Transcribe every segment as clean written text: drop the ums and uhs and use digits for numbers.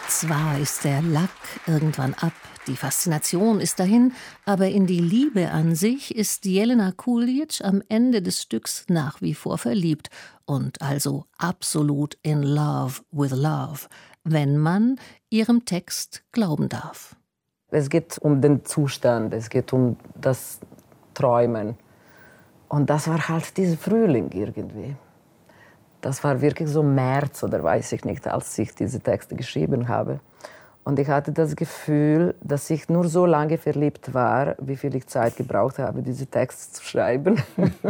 Zwar ist der Lack irgendwann ab, die Faszination ist dahin, aber in die Liebe an sich ist Jelena Coolidge am Ende des Stücks nach wie vor verliebt und also absolut in love with love, wenn man ihrem Text glauben darf. Es geht um den Zustand, es geht um das Träumen. Und das war halt dieser Frühling irgendwie. Das war wirklich so März oder weiß ich nicht, als ich diese Texte geschrieben habe. Und ich hatte das Gefühl, dass ich nur so lange verliebt war, wie viel ich Zeit gebraucht habe, diese Texte zu schreiben.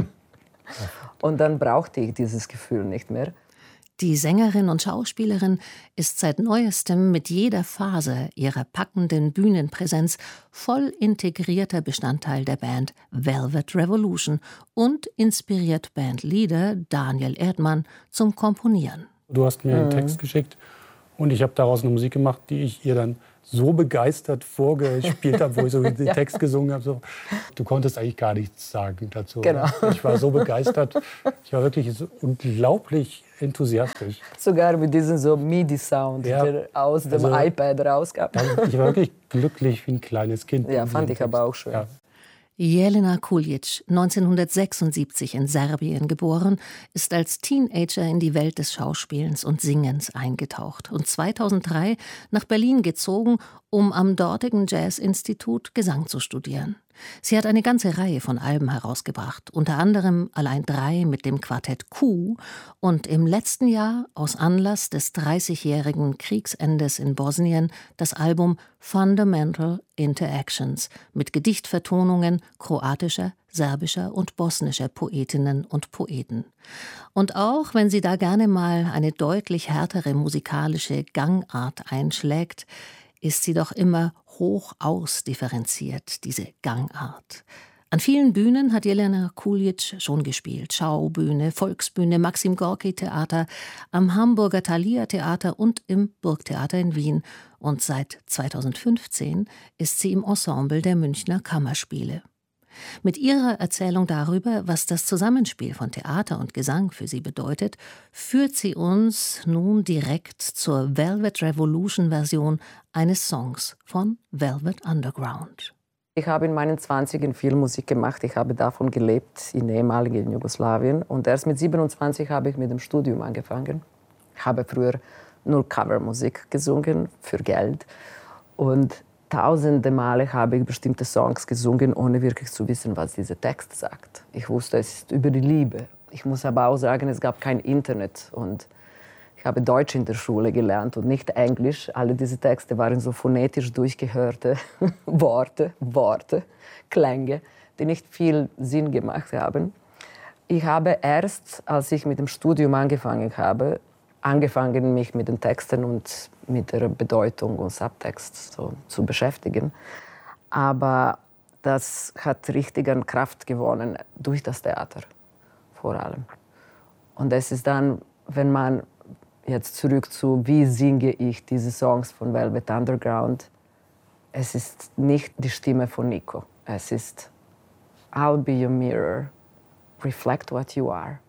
Und dann brauchte ich dieses Gefühl nicht mehr. Die Sängerin und Schauspielerin ist seit Neuestem mit jeder Phase ihrer packenden Bühnenpräsenz voll integrierter Bestandteil der Band Velvet Revolution und inspiriert Bandleader Daniel Erdmann zum Komponieren. Du hast mir einen Text geschickt und ich habe daraus eine Musik gemacht, die ich ihr dann so begeistert vorgespielt habe, wo ich so den Text gesungen habe. So. Du konntest eigentlich gar nichts sagen dazu. Genau. Ich war so begeistert. Ich war wirklich so unglaublich enthusiastisch. Sogar mit diesem so MIDI-Sound, der aus dem iPad rauskam. Ich war wirklich glücklich wie ein kleines Kind. Ja, fand ich aber auch schön. Ja. Jelena Coolidge, 1976 in Serbien geboren, ist als Teenager in die Welt des Schauspielens und Singens eingetaucht und 2003 nach Berlin gezogen, um am dortigen Jazz-Institut Gesang zu studieren. Sie hat eine ganze Reihe von Alben herausgebracht, unter anderem allein 3 mit dem Quartett Q und im letzten Jahr aus Anlass des 30-jährigen Kriegsendes in Bosnien das Album Fundamental Interactions mit Gedichtvertonungen kroatischer, serbischer und bosnischer Poetinnen und Poeten. Und auch wenn sie da gerne mal eine deutlich härtere musikalische Gangart einschlägt, ist sie doch immer hoch ausdifferenziert, diese Gangart. An vielen Bühnen hat Jelena Coolidge schon gespielt. Schaubühne, Volksbühne, Maxim-Gorki-Theater, am Hamburger Thalia-Theater und im Burgtheater in Wien. Und seit 2015 ist sie im Ensemble der Münchner Kammerspiele. Mit ihrer Erzählung darüber, was das Zusammenspiel von Theater und Gesang für sie bedeutet, führt sie uns nun direkt zur Velvet Revolution-Version eines Songs von Velvet Underground. Ich habe in meinen 20ern viel Musik gemacht. Ich habe davon gelebt in ehemaligen Jugoslawien. Und erst mit 27 habe ich mit dem Studium angefangen. Ich habe früher nur Covermusik gesungen für Geld. Und tausende Male habe ich bestimmte Songs gesungen, ohne wirklich zu wissen, was dieser Text sagt. Ich wusste, es ist über die Liebe. Ich muss aber auch sagen, es gab kein Internet. Und ich habe Deutsch in der Schule gelernt und nicht Englisch. Alle diese Texte waren so phonetisch durchgehörte Worte, Klänge, die nicht viel Sinn gemacht haben. Ich habe erst, als ich mit dem Studium angefangen habe, mich mit den Texten und mit der Bedeutung und Subtext so zu beschäftigen. Aber das hat richtig an Kraft gewonnen durch das Theater vor allem. Und es ist dann, wenn man jetzt zurück zu, wie singe ich diese Songs von Velvet Underground, es ist nicht die Stimme von Nico. Es ist I'll be your mirror, reflect what you are.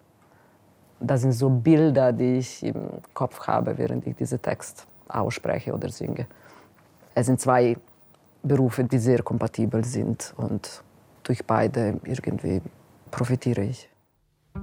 Das sind so Bilder, die ich im Kopf habe, während ich diesen Text ausspreche oder singe. Es sind 2 Berufe, die sehr kompatibel sind und durch beide irgendwie profitiere ich.